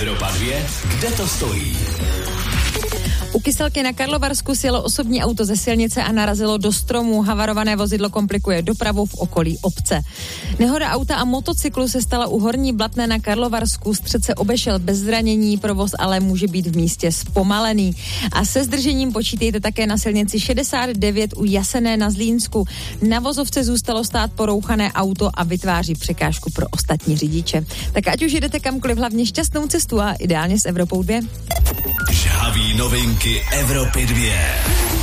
Evropa 2, kde to stojí? U Kyselky na Karlovarsku sjelo osobní auto ze silnice a narazilo do stromu. Havarované vozidlo komplikuje dopravu v okolí obce. Nehoda auta a motocyklu se stala u Horní Blatné na Karlovarsku. Střet se obešel bez zranění, provoz ale může být v místě zpomalený. A se zdržením počítejte také na silnici 69 u Jasené na Zlínsku. Na vozovce zůstalo stát porouchané auto a vytváří překážku pro ostatní řidiče. Tak ať už jedete kamkoliv, hlavně šťastnou cestu a ideálně s Evropou 2. Žhavý novinky Evropy 2.